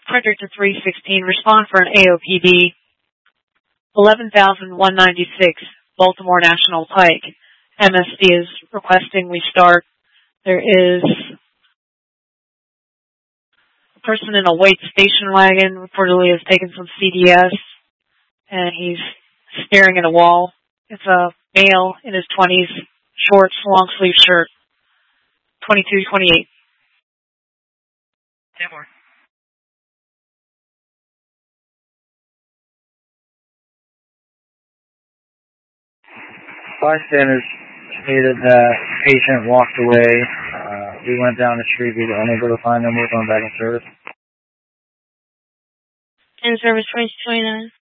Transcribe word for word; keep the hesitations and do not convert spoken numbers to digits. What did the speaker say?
Frederick to three sixteen, respond for an A O P D. eleven thousand one hundred ninety-six, Baltimore National Pike. M S D is requesting we start. There is a person in a white station wagon, reportedly has taken some C D S, and he's staring at a wall. It's a male in his twenties, shorts, long sleeve shirt, twenty-two twenty-eight. ten more. Bystanders stated that patient walked away. Uh, we went down the street. We were unable to find them. We're going back in service. In service twenty-two twenty-nine.